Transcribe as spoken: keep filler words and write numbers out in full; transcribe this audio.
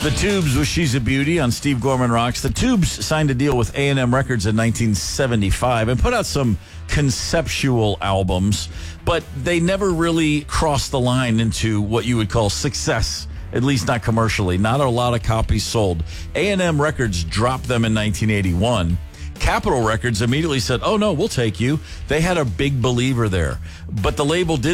The Tubes with She's a Beauty on Steve Gorman Rocks. The Tubes signed a deal with A and M Records in nineteen seventy-five and put out some conceptual albums, but they never really crossed the line into what you would call success, at least not commercially. Not a lot of copies sold. A and M Records dropped them in nineteen eighty-one. Capitol Records immediately said, oh, no, we'll take you. They had a big believer there. But the label did